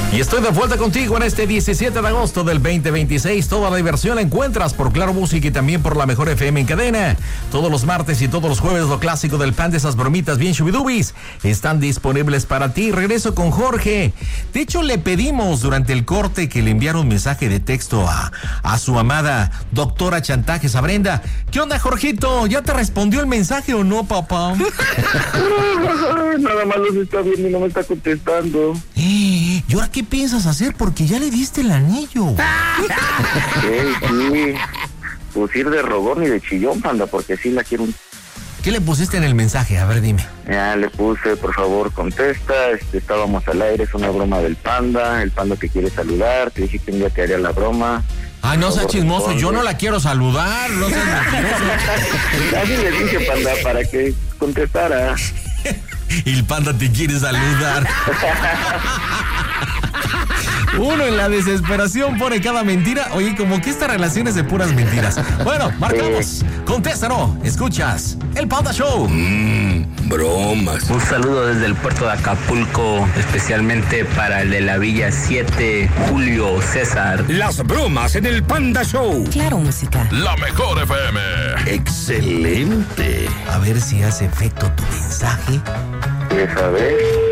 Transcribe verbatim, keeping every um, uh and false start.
Y estoy de vuelta contigo en este diecisiete de agosto del veinte veintiséis. Toda la diversión la encuentras por Claro Música y también por la Mejor F M en cadena. Todos los martes y todos los jueves lo clásico del pan de esas bromitas bien shubidubis están disponibles para ti. Regreso con Jorge. De hecho, le pedimos durante el corte que le enviara un mensaje de texto a, a su amada doctora Chantajes, a Brenda. ¿Qué onda, Jorgito? ¿Ya te respondió el mensaje o no, papá? Nada más los está viendo y no me está contestando. Eh, ¿y ahora qué piensas hacer? Porque ya le diste el anillo. Sí, sí. Pues ir de rogón y de chillón, panda, porque sí la quiero. ¿Qué le pusiste en el mensaje? A ver, dime. Ya le puse, por favor, contesta. Este, estábamos al aire, es una broma del panda. El panda te quiere saludar. Te dije que un día te haría la broma. Ay, no seas chismoso, responde. Yo no la quiero saludar, no seas mentiroso. Así le dije, panda, para que contestara. Y el panda te quiere saludar. Uno en la desesperación pone cada mentira. Oye, como que esta relación es de puras mentiras. Bueno, marcamos. Contéstanos. Escuchas El Panda Show. Mmm, bromas. Un saludo desde el puerto de Acapulco, especialmente para el de la Villa siete, Julio César. Las bromas en El Panda Show. Claro Música. La Mejor F M. Excelente. A ver si hace efecto tu mensaje. ¿Quieres saber?